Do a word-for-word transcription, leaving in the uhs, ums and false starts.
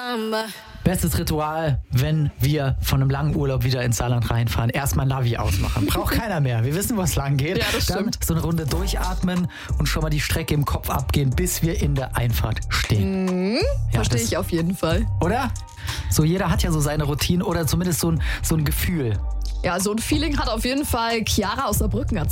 Bestes Ritual, wenn wir von einem langen Urlaub wieder ins Saarland reinfahren. Erstmal Navi ausmachen. Braucht keiner mehr. Wir wissen, wo es lang geht. Ja, das Dann stimmt. so eine Runde durchatmen und schon mal die Strecke im Kopf abgehen, bis wir in der Einfahrt stehen. Mhm, Ja, verstehe das- ich auf jeden Fall. Oder? So, jeder hat ja so seine Routine oder zumindest so ein, so ein Gefühl. Ja, so ein Feeling hat auf jeden Fall Chiara aus Saarbrücken erzählt.